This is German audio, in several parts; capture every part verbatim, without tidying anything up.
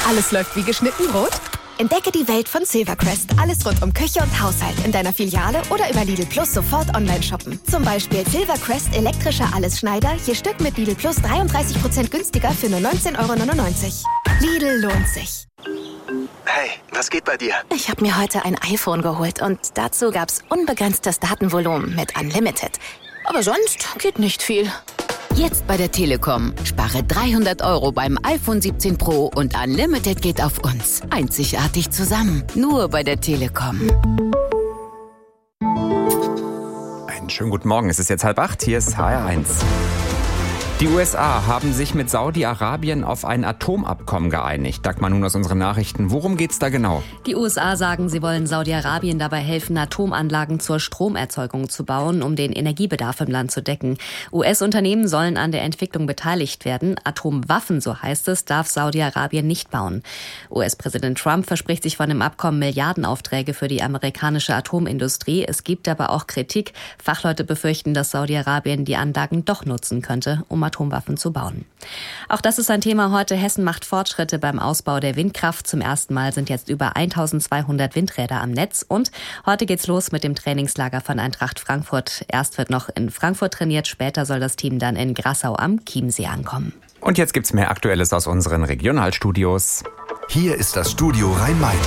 Alles läuft wie geschnitten Brot? Entdecke die Welt von Silvercrest. Alles rund um Küche und Haushalt in deiner Filiale oder über Lidl Plus sofort online shoppen. Zum Beispiel Silvercrest elektrischer Allesschneider, je Stück mit Lidl Plus dreiunddreißig Prozent günstiger für nur neunzehn Euro neunundneunzig. Lidl lohnt sich. Hey, was geht bei dir? Ich habe mir heute ein iPhone geholt und dazu gab's unbegrenztes Datenvolumen mit Unlimited. Aber sonst geht nicht viel. Jetzt bei der Telekom. Spare dreihundert Euro beim iPhone siebzehn Pro und Unlimited geht auf uns. Einzigartig zusammen. Nur bei der Telekom. Einen schönen guten Morgen. Es ist jetzt halb acht. Hier ist H R eins. Die U S A haben sich mit Saudi-Arabien auf ein Atomabkommen geeinigt. Dagmar nun aus unseren Nachrichten. Worum geht's da genau? Die U S A sagen, sie wollen Saudi-Arabien dabei helfen, Atomanlagen zur Stromerzeugung zu bauen, um den Energiebedarf im Land zu decken. U S-Unternehmen sollen an der Entwicklung beteiligt werden. Atomwaffen, so heißt es, darf Saudi-Arabien nicht bauen. U S-Präsident Trump verspricht sich von dem Abkommen Milliardenaufträge für die amerikanische Atomindustrie. Es gibt aber auch Kritik. Fachleute befürchten, dass Saudi-Arabien die Anlagen doch nutzen könnte, um Atomwaffen zu bauen. Auch das ist ein Thema heute. Hessen macht Fortschritte beim Ausbau der Windkraft. Zum ersten Mal sind jetzt über eintausendzweihundert Windräder am Netz. Und heute geht's los mit dem Trainingslager von Eintracht Frankfurt. Erst wird noch in Frankfurt trainiert, später soll das Team dann in Grassau am Chiemsee ankommen. Und jetzt gibt's mehr Aktuelles aus unseren Regionalstudios. Hier ist das Studio Rhein-Main.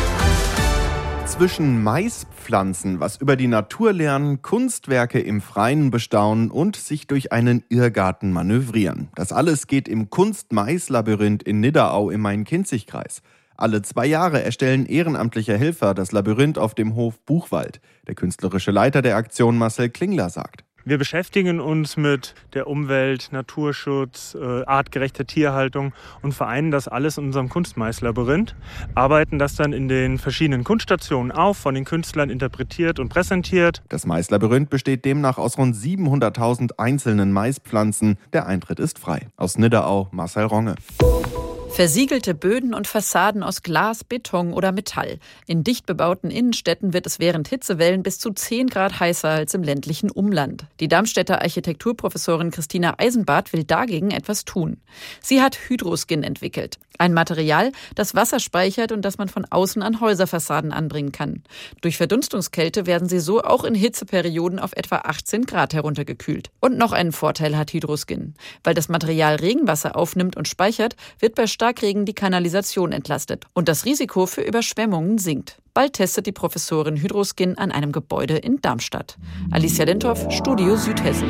Zwischen Maispflanzen, was über die Natur lernen, Kunstwerke im Freien bestaunen und sich durch einen Irrgarten manövrieren. Das alles geht im Kunst-Mais-Labyrinth in Nidderau im Main-Kinzig-Kreis. Alle zwei Jahre erstellen ehrenamtliche Helfer das Labyrinth auf dem Hof Buchwald. Der künstlerische Leiter der Aktion Marcel Klingler sagt: Wir beschäftigen uns mit der Umwelt, Naturschutz, äh, artgerechter Tierhaltung und vereinen das alles in unserem Kunstmais-Labyrinth, arbeiten das dann in den verschiedenen Kunststationen auf, von den Künstlern interpretiert und präsentiert. Das Mais-Labyrinth besteht demnach aus rund siebenhunderttausend einzelnen Maispflanzen. Der Eintritt ist frei. Aus Nidderau, Marcel Ronge. Versiegelte Böden und Fassaden aus Glas, Beton oder Metall. In dicht bebauten Innenstädten wird es während Hitzewellen bis zu zehn Grad heißer als im ländlichen Umland. Die Darmstädter Architekturprofessorin Christina Eisenbart will dagegen etwas tun. Sie hat Hydroskin entwickelt. Ein Material, das Wasser speichert und das man von außen an Häuserfassaden anbringen kann. Durch Verdunstungskälte werden sie so auch in Hitzeperioden auf etwa achtzehn Grad heruntergekühlt. Und noch einen Vorteil hat Hydroskin. Weil das Material Regenwasser aufnimmt und speichert, wird bei Starkregen die Kanalisation entlastet und das Risiko für Überschwemmungen sinkt. Bald testet die Professorin Hydroskin an einem Gebäude in Darmstadt. Alicia Lenthoff, Studio Südhessen.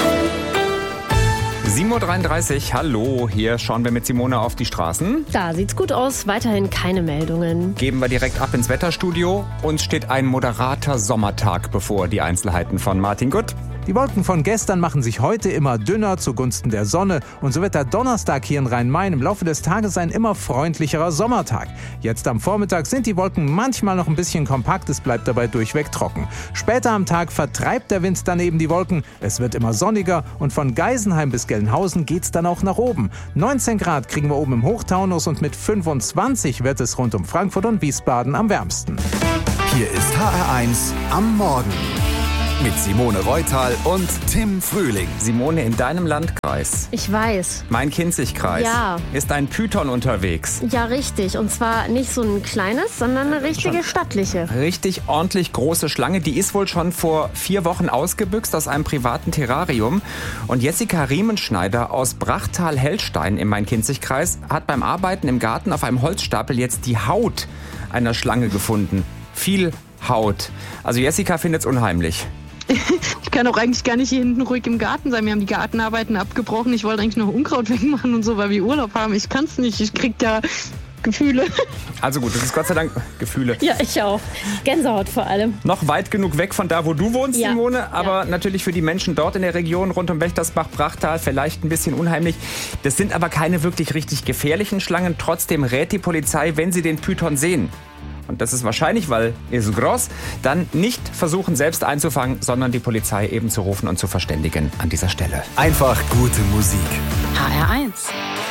sieben Uhr dreiunddreißig, hallo, hier schauen wir mit Simone auf die Straßen. Da sieht's gut aus, weiterhin keine Meldungen. Geben wir direkt ab ins Wetterstudio. Uns steht ein moderater Sommertag bevor. Die Einzelheiten von Martin Gutt. Die Wolken von gestern machen sich heute immer dünner zugunsten der Sonne und so wird der Donnerstag hier in Rhein-Main im Laufe des Tages ein immer freundlicherer Sommertag. Jetzt am Vormittag sind die Wolken manchmal noch ein bisschen kompakt, es bleibt dabei durchweg trocken. Später am Tag vertreibt der Wind dann eben die Wolken, es wird immer sonniger und von Geisenheim bis Gelnhausen geht's dann auch nach oben. neunzehn Grad kriegen wir oben im Hochtaunus und mit fünfundzwanzig wird es rund um Frankfurt und Wiesbaden am wärmsten. Hier ist H R eins am Morgen. Mit Simone Reutal und Tim Frühling. Simone, in deinem Landkreis, Ich weiß. Main-Kinzig-Kreis, Ja. ist ein Python unterwegs. Ja, richtig. Und zwar nicht so ein kleines, sondern eine richtige stattliche. Richtig ordentlich große Schlange. Die ist wohl schon vor vier Wochen ausgebüxt aus einem privaten Terrarium. Und Jessica Riemenschneider aus Brachtal-Hellstein im Main-Kinzig-Kreis hat beim Arbeiten im Garten auf einem Holzstapel jetzt die Haut einer Schlange gefunden. Viel Haut. Also Jessica findet es unheimlich. Ich kann auch eigentlich gar nicht hier hinten ruhig im Garten sein. Wir haben die Gartenarbeiten abgebrochen. Ich wollte eigentlich noch Unkraut wegmachen und so, weil wir Urlaub haben. Ich kann es nicht. Ich krieg da Gefühle. Also gut, das ist Gott sei Dank Gefühle. Ja, ich auch. Gänsehaut vor allem. Noch weit genug weg von da, wo du wohnst, Ja. Simone. Aber Ja. natürlich für die Menschen dort in der Region rund um Wächtersbach-Brachtal vielleicht ein bisschen unheimlich. Das sind aber keine wirklich richtig gefährlichen Schlangen. Trotzdem rät die Polizei, wenn sie den Python sehen, und das ist wahrscheinlich, weil er so groß, dann nicht versuchen, selbst einzufangen, sondern die Polizei eben zu rufen und zu verständigen an dieser Stelle. Einfach gute Musik. H R eins.